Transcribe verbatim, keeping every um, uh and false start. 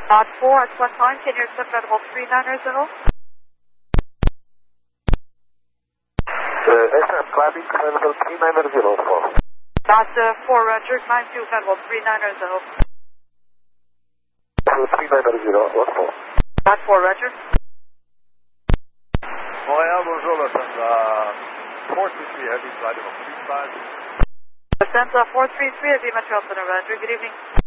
Dot four at what time can you accept level three nine zero? Uh, S M climbing level three nine zero four. Dot uh, four Roger, climb to level three nine zero. three nine zero, what for? Dot four Roger. Montréal, bonjour, Lufthansa four three three Heavy, flight level three five. Lufthansa four three three, Heavy, Montreal Center, Roger. Good evening.